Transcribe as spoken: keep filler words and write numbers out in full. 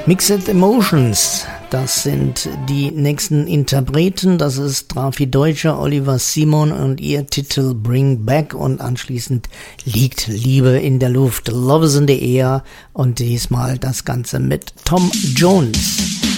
Mixed Emotions, das sind die nächsten Interpreten. Das ist Drafi Deutscher, Oliver Simon und ihr Titel Bring Back. Und anschließend liegt Liebe in der Luft, Love is in the Air. Und diesmal das Ganze mit Tom Jones.